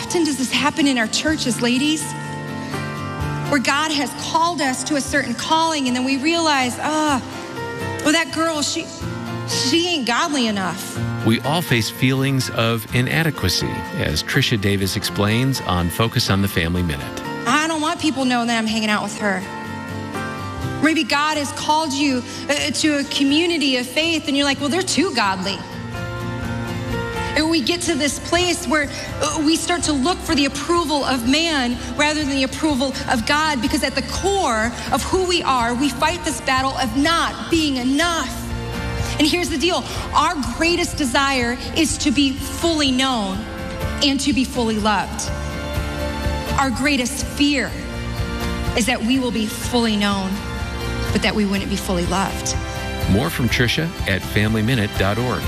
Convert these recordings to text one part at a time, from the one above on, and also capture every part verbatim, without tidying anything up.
often does this happen in our churches, ladies? Where God has called us to a certain calling, and then we realize, ah, oh, well, that girl, she, she ain't godly enough. We all face feelings of inadequacy, as Tricia Davis explains on Focus on the Family Minute. I don't want people knowing that I'm hanging out with her. Maybe God has called you to a community of faith, and you're like, well, they're too godly. And we get to this place where we start to look for the approval of man rather than the approval of God, because at the core of who we are, we fight this battle of not being enough. And here's the deal. Our greatest desire is to be fully known and to be fully loved. Our greatest fear is that we will be fully known, but that we wouldn't be fully loved. More from Tricia at family minute dot org.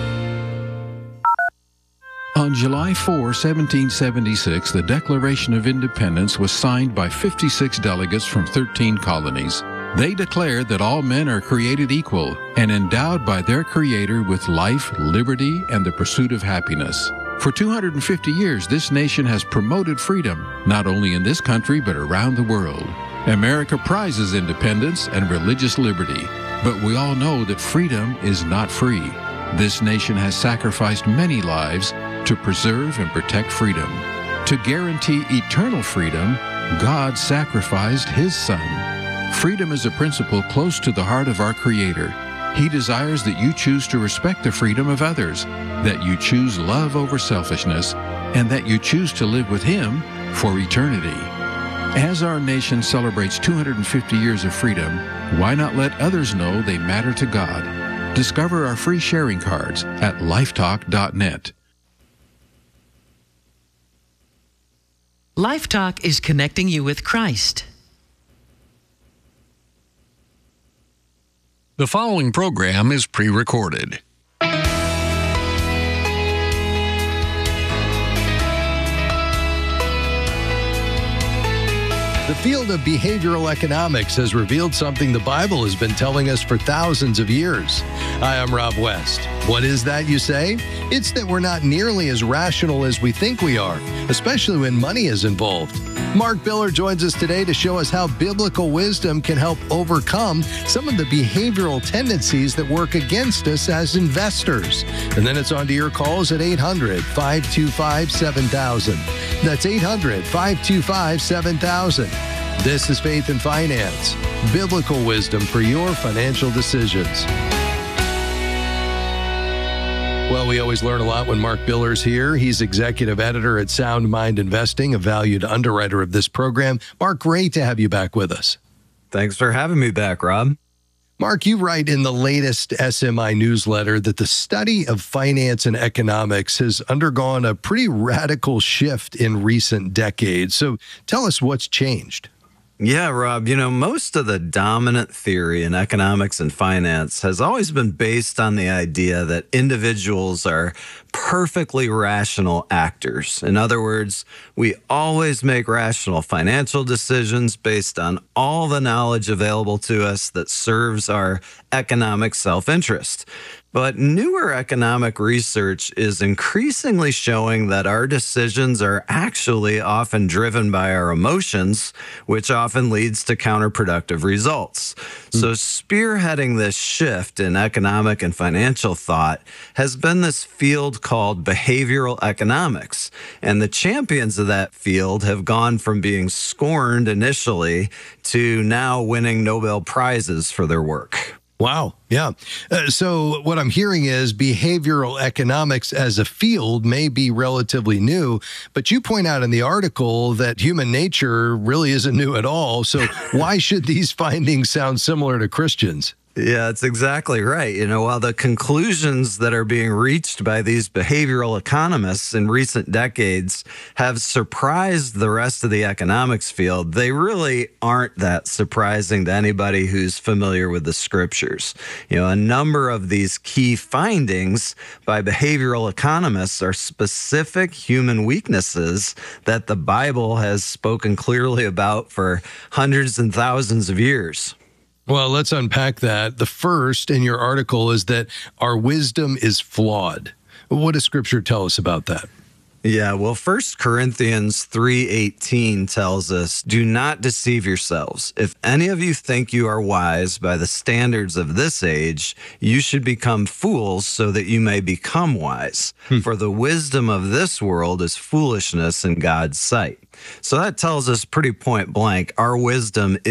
On July fourth, seventeen seventy-six, the Declaration of Independence was signed by fifty-six delegates from thirteen colonies. They declared that all men are created equal and endowed by their Creator with life, liberty, and the pursuit of happiness. For two hundred fifty years, this nation has promoted freedom, not only in this country, but around the world. America prizes independence and religious liberty, but we all know that freedom is not free. This nation has sacrificed many lives to preserve and protect freedom. To guarantee eternal freedom, God sacrificed His Son. Freedom is a principle close to the heart of our Creator. He desires that you choose to respect the freedom of others, that you choose love over selfishness, and that you choose to live with Him for eternity. As our nation celebrates two hundred fifty years of freedom, why not let others know they matter to God? Discover our free sharing cards at lifetalk dot net. LifeTalk is connecting you with Christ. The following program is pre-recorded. The field of behavioral economics has revealed something the Bible has been telling us for thousands of years. Hi, I'm Rob West. What is that, you say? It's that we're not nearly as rational as we think we are, especially when money is involved. Mark Biller joins us today to show us how biblical wisdom can help overcome some of the behavioral tendencies that work against us as investors. And then it's on to your calls at eight hundred, five two five, seven thousand. That's eight hundred, five two five, seven thousand. This is Faith and Finance, biblical wisdom for your financial decisions. Well, we always learn a lot when Mark Biller's here. He's executive editor at Sound Mind Investing, a valued underwriter of this program. Mark, great to have you back with us. Thanks for having me back, Rob. Mark, you write in the latest S M I newsletter that the study of finance and economics has undergone a pretty radical shift in recent decades. So tell us what's changed. Yeah, Rob, you know, most of the dominant theory in economics and finance has always been based on the idea that individuals are perfectly rational actors. In other words, we always make rational financial decisions based on all the knowledge available to us that serves our economic self-interest. But newer economic research is increasingly showing that our decisions are actually often driven by our emotions, which often leads to counterproductive results. Mm. So spearheading this shift in economic and financial thought has been this field called behavioral economics. And the champions of that field have gone from being scorned initially to now winning Nobel Prizes for their work. Wow. Yeah. Uh, so what I'm hearing is behavioral economics as a field may be relatively new, but you point out in the article that human nature really isn't new at all. So why should these findings sound similar to Christians? Yeah, that's exactly right. You know, while the conclusions that are being reached by these behavioral economists in recent decades have surprised the rest of the economics field, they really aren't that surprising to anybody who's familiar with the scriptures. You know, a number of these key findings by behavioral economists are specific human weaknesses that the Bible has spoken clearly about for hundreds and thousands of years. Well, let's unpack that. The first in your article is that our wisdom is flawed. What does Scripture tell us about that? Yeah, well, First Corinthians three eighteen tells us, "Do not deceive yourselves. If any of you think you are wise by the standards of this age, you should become fools so that you may become wise. Hmm. For the wisdom of this world is foolishness in God's sight." So that tells us pretty point blank, our wisdom